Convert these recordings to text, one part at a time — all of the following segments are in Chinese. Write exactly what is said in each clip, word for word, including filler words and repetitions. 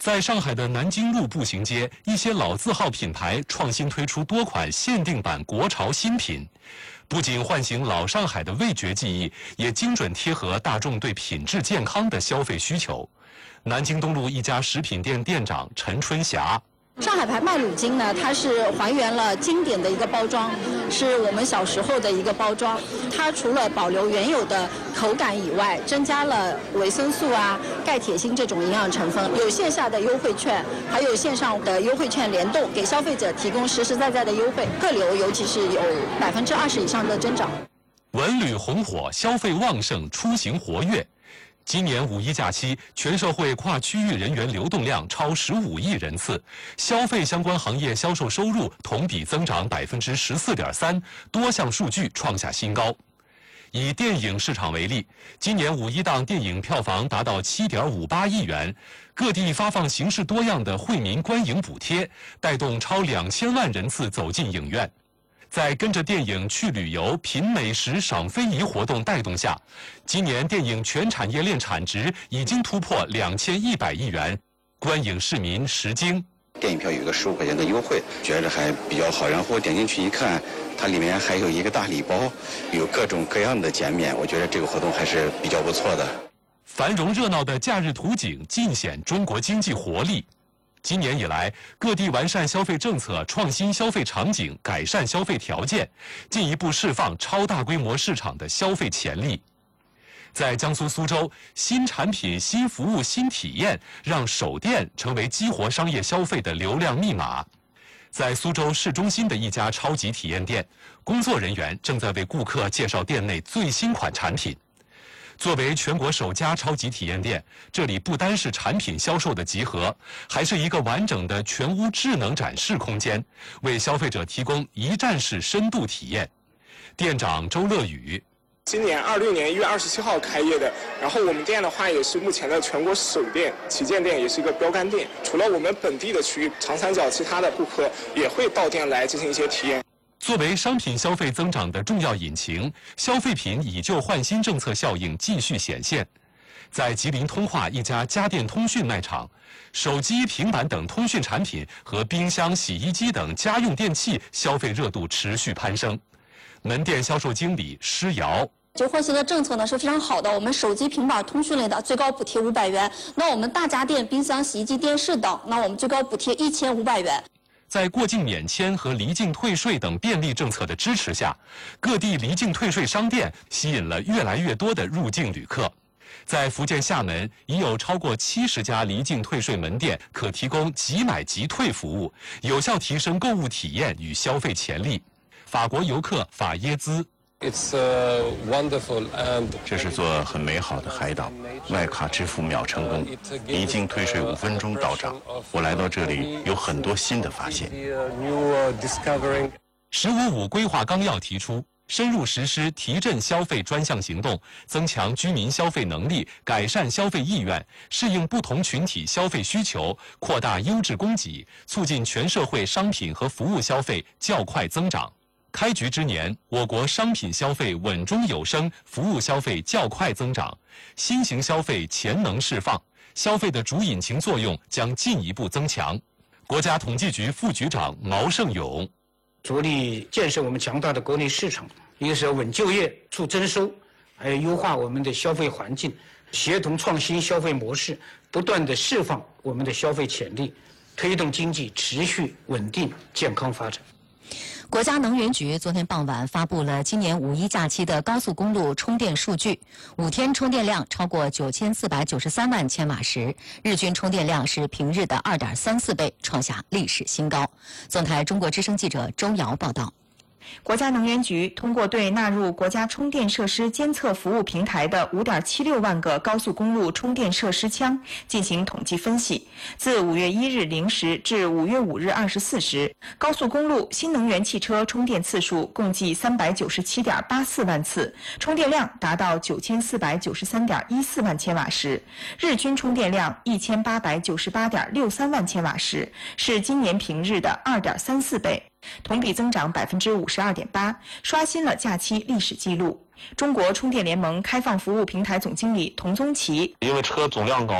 在上海的南京路步行街，一些老字号品牌创新推出多款限定版国潮新品，不仅唤醒老上海的味觉记忆，也精准贴合大众对品质健康的消费需求。南京东路一家食品店店长陈春霞。 上海牌麦乳精呢，它是还原了经典的一个包装，是我们小时候的一个包装。它除了保留原有的口感以外，增加了维生素啊、钙、铁、锌这种营养成分。有线下的优惠券，还有线上的优惠券联动，给消费者提供实实在在的优惠。客流尤其是有百分之二十以上的增长。 文旅红火，消费旺盛，出行活跃。今年五一假期，全社会跨区域人员流动量超十五亿人次，消费相关行业销售收入同比增长百分之十四点三，多项数据创下新高。以电影市场为例，今年五一档电影票房达到七点五八亿元，各地发放形式多样的惠民观影补贴，带动超两千万人次走进影院。在跟着电影去旅游、品美食、赏非遗活动带动下，今年电影全产业链产值已经突破两千一百亿元，观影市民食惊。 电影票有一个十五块钱的优惠，觉得还比较好。然后点进去一看，它里面还有一个大礼包，有各种各样的减免，我觉得这个活动还是比较不错的。 繁荣热闹的假日图景尽显中国经济活力。今年以来，各地完善消费政策，创新消费场景，改善消费条件，进一步释放超大规模市场的消费潜力。在江苏苏州，新产品、新服务、新体验，让首店成为激活商业消费的流量密码。在苏州市中心的一家超级体验店，工作人员正在为顾客介绍店内最新款产品。作为全国首家超级体验店，这里不单是产品销售的集合，还是一个完整的全屋智能展示空间，为消费者提供一站式深度体验。店长周乐宇。 今年二六年一月二十七号开业的，然后我们店的话也是目前的全国首店，旗舰店，也是一个标杆店。除了我们本地的区域，长三角其他的顾客也会到店来进行一些体验。 作为商品消费增长的重要引擎，消费品以旧换新政策效应继续显现。在吉林通化一家家电通讯卖场，手机、平板等通讯产品和冰箱、洗衣机等家用电器消费热度持续攀升。门店销售经理施瑶。 旧换新的政策呢是非常好的，我们手机、平板、通讯类的最高补贴五百元，那我们大家电、冰箱、洗衣机、电视等，那我们最高补贴一千五百元。 在过境免签和离境退税等便利政策的支持下，各地离境退税商店吸引了越来越多的入境旅客。在福建厦门，已有超过七十家离境退税门店可提供即买即退服务，有效提升购物体验与消费潜力。法国游客法耶兹。 It's uh, wonderful and 这是座很美好的海岛，外卡支付秒成功，离境退税五分钟到账。我来到这里有很多新的发现。 十五五规划纲要提出，深入实施提振消费专项行动，增强居民消费能力，改善消费意愿，适应不同群体消费需求，扩大优质供给，促进全社会商品和服务消费较快增长。开局之年，我国商品消费稳中有升，服务消费较快增长，新型消费潜能释放，消费的主引擎作用将进一步增强。国家统计局副局长毛胜勇， 着力建设我们强大的国内市场，一个是要稳就业、促增收，还有优化我们的消费环境，协同创新消费模式，不断地释放我们的消费潜力，推动经济持续稳定健康发展。 国家能源局昨天傍晚发布了今年五一假期的高速公路充电数据，五天充电量超过九千四百九十三万千瓦时，日均充电量是平日的二点三四倍，创下历史新高。总台中国之声记者周瑶报道。 国家能源局通过对纳入国家充电设施监测服务平台的 五点七六万个高速公路充电设施腔进行统计分析，自五月一日零时至五月五日二十四时，高速公路新能源汽车充电次数共计三百九十七点八四万次，充电量达到九千四百九十三点一四万千瓦时，日均充电量一千八百九十八点六三万千瓦时，是今年平日的二点三四倍。同比增长百分之五十二点八，刷新了假期历史记录。中国充电联盟开放服务平台总经理童宗奇， 因为车总量高了，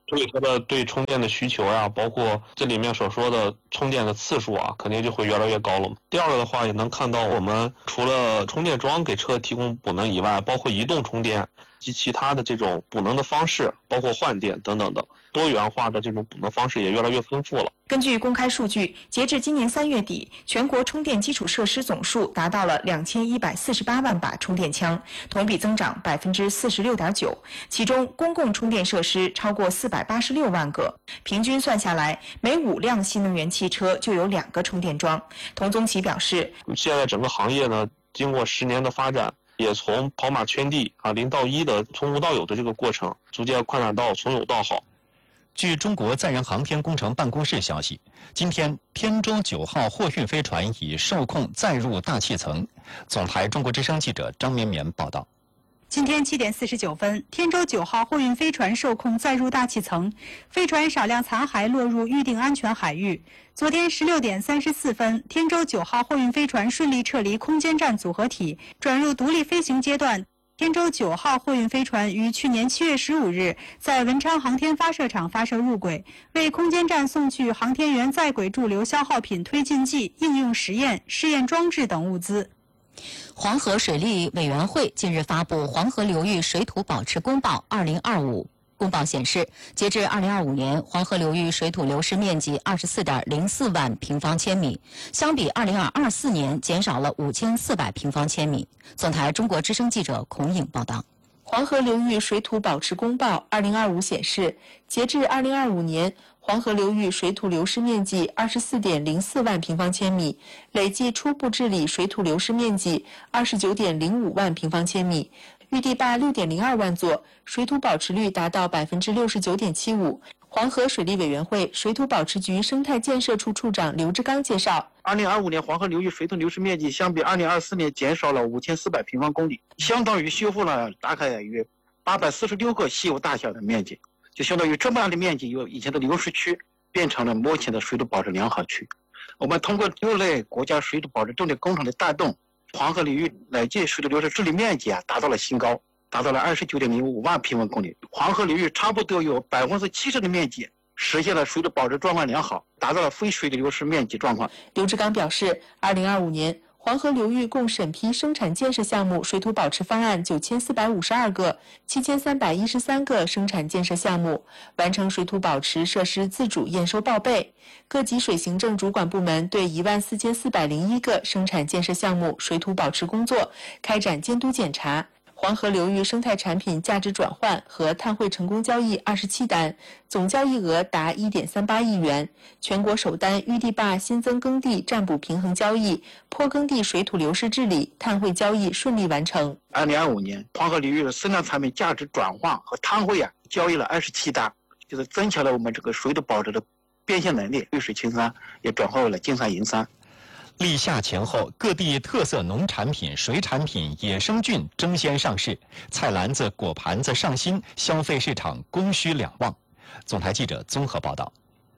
所以它的对充电的需求呀，包括这里面所说的充电的次数啊，肯定就会越来越高了。第二个的话，也能看到我们除了充电桩给车提供补能以外，包括移动充电及其他的这种补能的方式，包括换电等等的多元化的这种补能方式也越来越丰富了。 根据公开数据，截至今年三月底，全国充电基础设施总数达到了两千一百四十八万把充电枪，同比增长百分之四十六点九。其中，公共充电设施超过四百八十六万个，平均算下来，每五辆新能源汽车就有两个充电桩。童宗奇表示， 现在整个行业呢，经过十年的发展，也从跑马圈地啊零到一的从无到有的这个过程，逐渐扩展到从有到好。 据中国载人航天工程办公室消息，今天天舟九号货运飞船已受控载入大气层。总台中国之声记者张绵绵报道。 今天七点四十九分，天舟九号货运飞船受控载入大气层，飞船少量残骸落入预定安全海域。昨天十六点三十四分，天舟九号货运飞船顺利撤离空间站组合体，转入独立飞行阶段。天舟九号货运飞船于去年七月十五日在文昌航天发射场发射入轨，为空间站送去航天员在轨驻留消耗品推进剂、应用实验、试验装置等物资。 黄河水利委员会近日发布《黄河流域水土保持公报二零二五》。公报显示，截至二零二五年，黄河流域水土流失面积二十四点零四万平方千米，相比二零二四年减少了五千四百平方千米。总台中国之声记者孔颖报道。 黄河流域水土保持公报二零二五显示，截至二零二五年，黄河流域水土流失面积二十四点零四万平方千米，累计初步治理水土流失面积二十九点零五万平方千米。预地坝六点零二万座，水土保持率达到百分之六十九点七五。黄河水利委员会水土保持局生态建设处处长刘志刚介绍， 二零二五年黄河流域水土流失面积相比二零二四年减少了五千四百平方公里，相当于修复了大概约八百四十六个西游大小的面积，就相当于这么大的面积由以前的流失区变成了目前的水土保持良好区。我们通过六类国家水土保持重点工程的带动，黄河流域累计水土流失治理面积啊达到了新高，达到了二十九点零五万平方公里。黄河流域差不多有百分之七十的面积实现了水土保持状况良好，达到了非水土流失面积状况。 刘志刚表示，二零二五年黄河流域共审批生产建设项目水土保持方案九千四百五十二个，七千三百一十三个生产建设项目，完成水土保持设施自主验收报备。各级水行政主管部门对一万四千四百零一个生产建设项目水土保持工作开展监督检查。黄河流域生态产品价值转换和碳汇成功交易二十七单，总交易额达一点三八亿元。全国首单预地坝新增耕地占补平衡交易、坡耕地水土流失治理、碳汇交易顺利完成。 二零二五年，黄河流域的生态产品价值转换和碳汇啊交易了二十七单，就是增强了我们这个水土保持的变现能力，绿水青山也转化为了金山银山。 立夏前后，各地特色农产品、水产品、野生菌争先上市，菜篮子、果盘子上新，消费市场供需两旺。总台记者综合报道。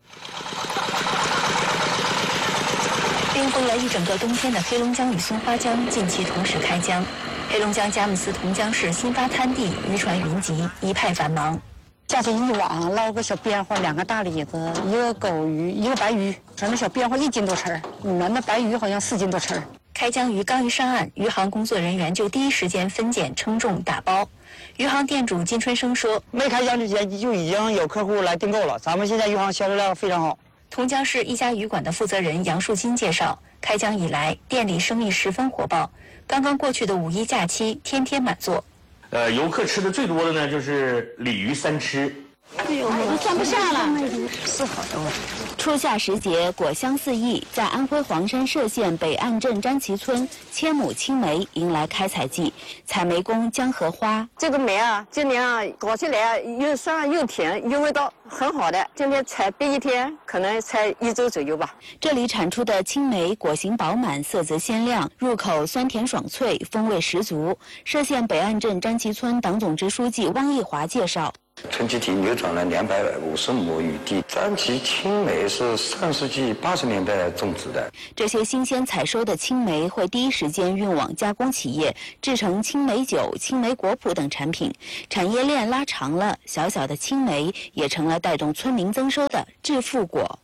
冰封了一整个冬天的黑龙江与松花江近期同时开江，黑龙江佳木斯同江市新发滩地渔船云集，一派繁忙。 下去一网捞个小边花，两个大李子，一个狗鱼，一个白鱼，反正小边花一斤多称儿，那那白鱼好像四斤多称儿。 开江鱼刚一上岸，渔行工作人员就第一时间分拣、称重、打包。渔行店主金春生说：“ 没开江之前就已经有客户来订购了，咱们现在渔行销售量非常好。” 同江市一家渔馆的负责人杨树金介绍，开江以来，店里生意十分火爆。刚刚过去的五一假期，天天满座。 呃，游客吃的最多的呢，就是鲤鱼三吃。 哎呦，我都装不下了，是好的味。 初夏时节，果香四溢，在安徽黄山歙县北岸镇詹旗村，千亩青梅迎来开采季，采梅工江荷花。 这个梅啊，今年啊搞起来啊又酸又甜，又味道很好的。今天采第一天，可能才一周左右吧。 这里产出的青梅果形饱满，色泽鲜亮，入口酸甜爽脆，风味十足。歙县北岸镇詹旗村党总支书记汪义华介绍。 沉积体流转了两百五十亩雨地，张旗青梅是上世纪八十年代种植的。 这些新鲜采收的青梅会第一时间运往加工企业，制成青梅酒、青梅果脯等产品，产业链拉长了，小小的青梅也成了带动村民增收的致富果。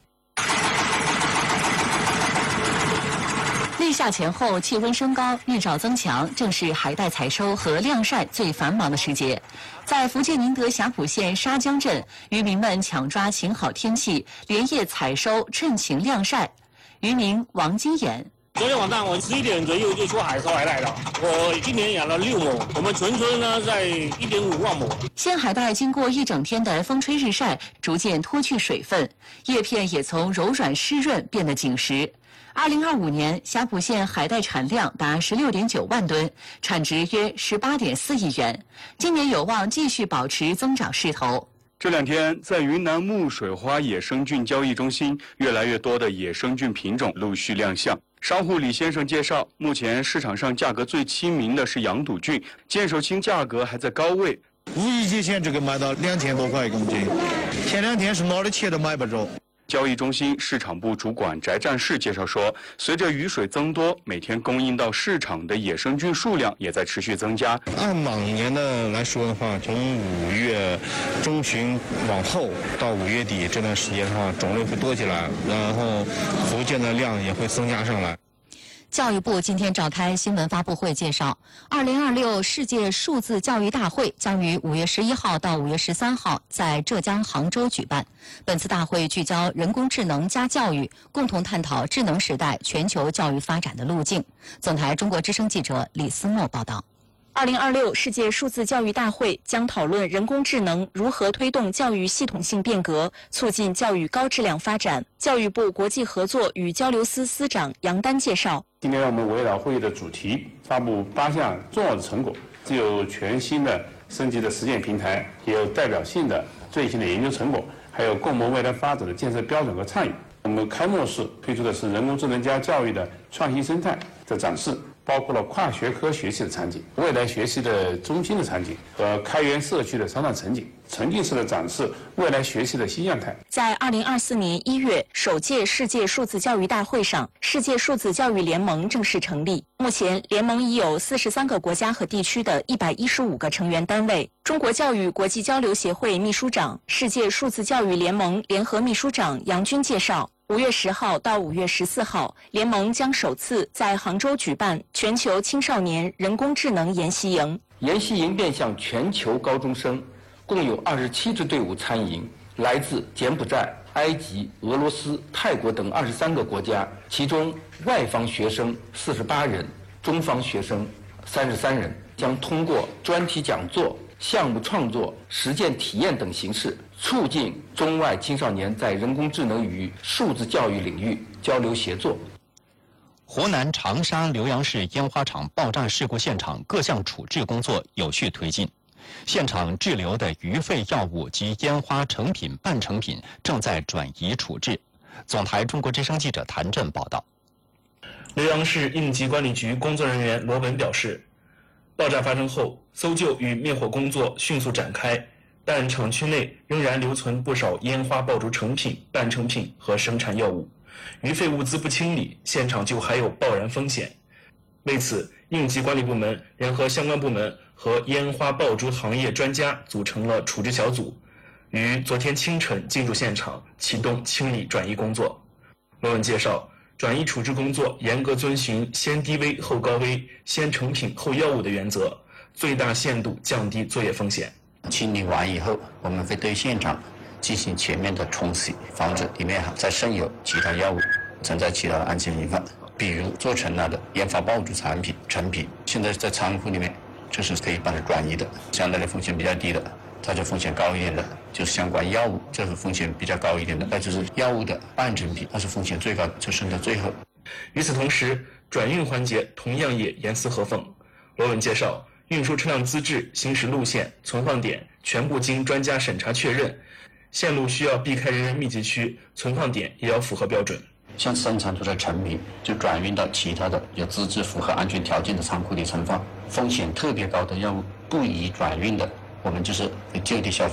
立夏前后，气温升高，日照增强，正是海带采收和晾晒最繁忙的时节。在福建宁德霞浦县沙江镇，渔民们抢抓晴好天气，连夜采收，趁晴晾晒。渔民王金岩。 昨天晚上我十一点左右就出海收海带了。我今年养了六亩，我们全村呢在一点五万亩。 鲜海带经过一整天的风吹日晒，逐渐脱去水分，叶片也从柔软湿润变得紧实。二零二五年，霞浦县海带产量达十六点九万吨，产值约十八点四亿元。今年有望继续保持增长势头。 这两天，在云南木水花野生菌交易中心，越来越多的野生菌品种陆续亮相。商户李先生介绍，目前市场上价格最亲民的是羊肚菌，剑手青价格还在高位。 五一节前这个卖到两千多块一公斤，前两天是哪儿的钱都买不着。 交易中心市场部主管翟战士介绍说，随着雨水增多，每天供应到市场的野生菌数量也在持续增加。 按往年的来说的话，从五月中旬往后到五月底这段时间的话，种类会多起来，然后福建的量也会增加上来。 教育部今天召开新闻发布会，介绍二零二六世界数字教育大会将于五月十一号到五月十三号在浙江杭州举办。本次大会聚焦人工智能加教育，共同探讨智能时代全球教育发展的路径。总台中国之声记者李思墨报道。 二零二六世界数字教育大会将讨论人工智能如何推动教育系统性变革，促进教育高质量发展。教育部国际合作与交流司司长杨丹介绍， 今年我们围绕会议的主题，发布八项重要的成果，既有全新的升级的实践平台，也有代表性的最新的研究成果，还有共谋未来发展的建设标准和倡议。我们开幕式推出的是人工智能加教育的创新生态的展示，包括了跨学科学习的场景、未来学习的中心的场景和开源社区的商场场景，沉浸式的展示未来学习的新样态。 在二零二四年一月首届世界数字教育大会上，世界数字教育联盟正式成立。目前，联盟已有四十三个国家和地区的一百一十五个成员单位。中国教育国际交流协会秘书长、世界数字教育联盟联合秘书长杨军介绍，五月十号到五月十四号，联盟将首次在杭州举办全球青少年人工智能研习营。 研习营面向全球高中生，共有二十七支队伍参营，来自柬埔寨、埃及、俄罗斯、泰国等二十三个国家，其中外方学生四十八人，中方学生三十三人，将通过专题讲座、项目创作、实践体验等形式，促进中外青少年在人工智能与数字教育领域交流协作。 湖南长沙浏阳市烟花厂爆炸事故现场各项处置工作有序推进，现场滞留的余废药物及烟花成品、半成品正在转移处置。总台中国之声记者谭震报道。 浏阳市应急管理局工作人员罗文表示，爆炸发生后，搜救与灭火工作迅速展开，但厂区内仍然留存不少烟花爆竹成品、半成品和生产药物，余废物资不清理，现场就还有爆燃风险。为此，应急管理部门联合相关部门和烟花爆竹行业专家组成了处置小组，于昨天清晨进入现场，启动清理转移工作。罗文介绍，转移处置工作严格遵循先低危后高危、先成品后药物的原则，最大限度降低作业风险。 清理完以后，我们会对现场进行全面的冲洗，防止里面再渗有其他药物，存在其他的安全隐患。比如做成了的烟花爆竹产品成品，现在在仓库里面，这是可以把它转移的，相对的风险比较低的。它就风险高一点的，就是相关药物，这是风险比较高一点的。那就是药物的半成品，它是风险最高，就剩到最后。 与此同时，转运环节同样也严丝合缝。罗文介绍，运输车辆资质、行驶路线、存放点全部经专家审查确认，线路需要避开人员密集区，存放点也要符合标准。 像生产出的成品，就转运到其他的有资质、符合安全条件的仓库里存放。风险特别高的药物不宜转运的，我们就是就地销毁。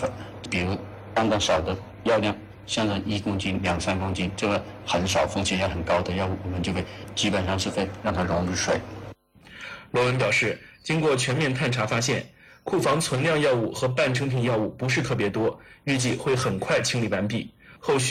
比如刚刚少的药量，像是一公斤、两三公斤，这个很少风险也很高的药物，我们就会基本上是会让它溶入水。 罗文表示，经过全面探查发现，库房存量药物和半成品药物不是特别多，预计会很快清理完毕，后续